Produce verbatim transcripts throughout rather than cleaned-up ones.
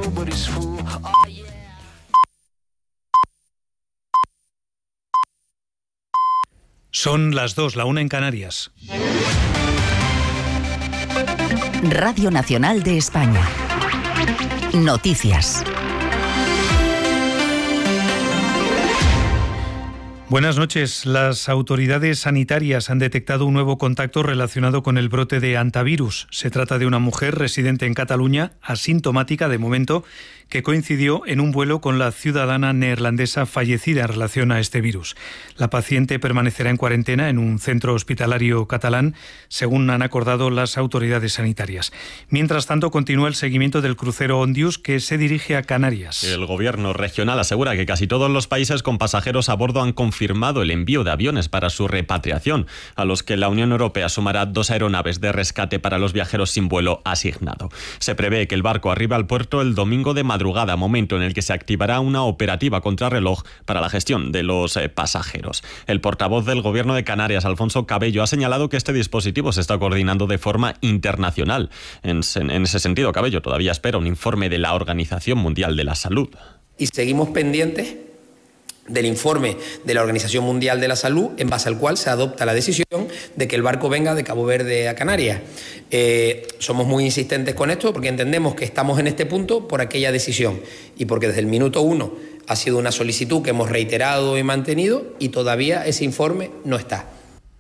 nobody's fool. Oh, yeah. Son las dos, la una en Canarias. Radio Nacional de España. Noticias. Buenas noches. Las autoridades sanitarias han detectado un nuevo contacto relacionado con el brote de hantavirus. Se trata de una mujer residente en Cataluña, asintomática de momento, que coincidió en un vuelo con la ciudadana neerlandesa fallecida en relación a este virus. La paciente permanecerá en cuarentena en un centro hospitalario catalán, según han acordado las autoridades sanitarias. Mientras tanto, continúa el seguimiento del crucero Ondius, que se dirige a Canarias. El gobierno regional asegura que casi todos los países con pasajeros a bordo han confirmado el envío de aviones para su repatriación, a los que la Unión Europea sumará dos aeronaves de rescate para los viajeros sin vuelo asignado. Se prevé que el barco arribe al puerto el domingo de madrugada, momento en el que se activará una operativa contrarreloj para la gestión de los eh, pasajeros. El portavoz del Gobierno de Canarias, Alfonso Cabello, ha señalado que este dispositivo se está coordinando de forma internacional. En, en ese sentido, Cabello todavía espera un informe de la Organización Mundial de la Salud. Y seguimos pendientes del informe de la Organización Mundial de la Salud, en base al cual se adopta la decisión de que el barco venga de Cabo Verde a Canarias. Eh, somos muy insistentes con esto porque entendemos que estamos en este punto por aquella decisión y porque desde el minuto uno ha sido una solicitud que hemos reiterado y mantenido y todavía ese informe no está.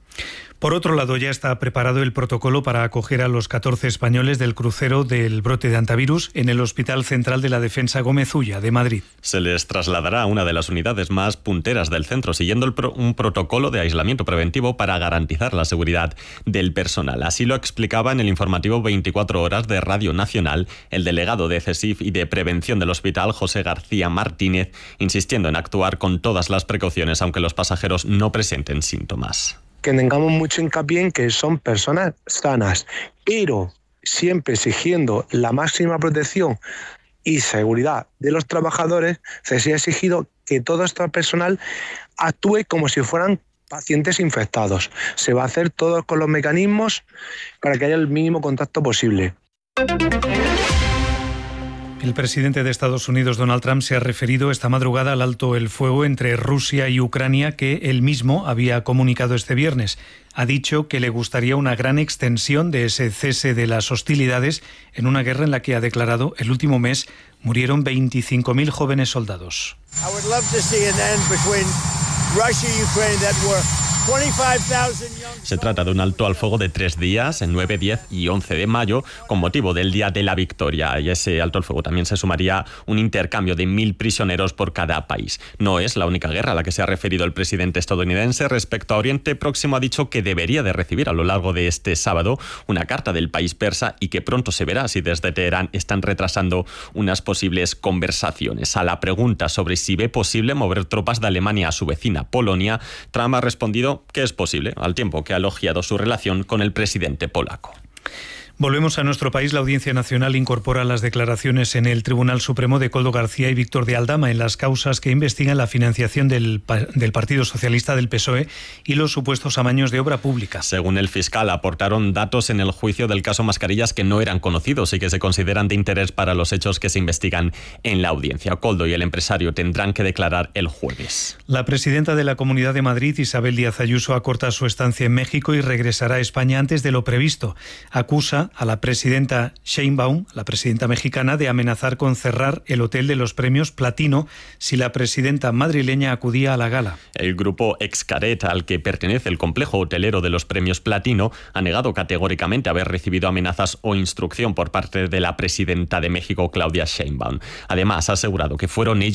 Por otro lado, ya está preparado el protocolo para acoger a los catorce españoles del crucero del brote de hantavirus en el Hospital Central de la Defensa Gómez Ulla de Madrid. Se les trasladará a una de las unidades más punteras del centro, siguiendo el pro- un protocolo de aislamiento preventivo para garantizar la seguridad del personal. Así lo explicaba en el informativo veinticuatro horas de Radio Nacional el delegado de CESIF y de Prevención del Hospital, José García Martínez, insistiendo en actuar con todas las precauciones, aunque los pasajeros no presenten síntomas. Que tengamos mucho hincapié en que son personas sanas, pero siempre exigiendo la máxima protección y seguridad de los trabajadores. Se ha exigido que todo este personal actúe como si fueran pacientes infectados. Se va a hacer todo con los mecanismos para que haya el mínimo contacto posible. El presidente de Estados Unidos, Donald Trump, se ha referido esta madrugada al alto el fuego entre Rusia y Ucrania que él mismo había comunicado este viernes. Ha dicho que le gustaría una gran extensión de ese cese de las hostilidades en una guerra en la que, ha declarado, el último mes murieron veinticinco mil jóvenes soldados. Se trata de un alto al fuego de tres días, en nueve, diez y once de mayo, con motivo del Día de la Victoria. Y a ese alto al fuego también se sumaría un intercambio de mil prisioneros por cada país. No es la única guerra a la que se ha referido el presidente estadounidense. Respecto a Oriente Próximo, ha dicho que debería de recibir a lo largo de este sábado una carta del país persa y que pronto se verá si desde Teherán están retrasando unas posibles conversaciones. A la pregunta sobre si ve posible mover tropas de Alemania a su vecina Polonia, Trump ha respondido que es posible, al tiempo que ha elogiado su relación con el presidente polaco. Volvemos a nuestro país. La Audiencia Nacional incorpora las declaraciones en el Tribunal Supremo de Koldo García y Víctor de Aldama en las causas que investigan la financiación del, del Partido Socialista del P S O E y los supuestos amaños de obra pública. Según el fiscal, aportaron datos en el juicio del caso Mascarillas que no eran conocidos y que se consideran de interés para los hechos que se investigan en la audiencia. Koldo y el empresario tendrán que declarar el jueves. La presidenta de la Comunidad de Madrid, Isabel Díaz Ayuso, acorta su estancia en México y regresará a España antes de lo previsto. Acusa a la presidenta Sheinbaum, la presidenta mexicana, de amenazar con cerrar el hotel de los premios Platino si la presidenta madrileña acudía a la gala. El grupo Xcaret, al que pertenece el complejo hotelero de los premios Platino, ha negado categóricamente haber recibido amenazas o instrucción por parte de la presidenta de México, Claudia Sheinbaum. Además, ha asegurado que fueron ellos